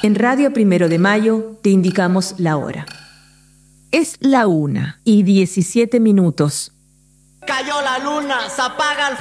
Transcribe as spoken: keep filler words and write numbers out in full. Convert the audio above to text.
En Radio Primero de Mayo te indicamos la hora. Es la una y diecisiete minutos. Cayó la luna, se apaga el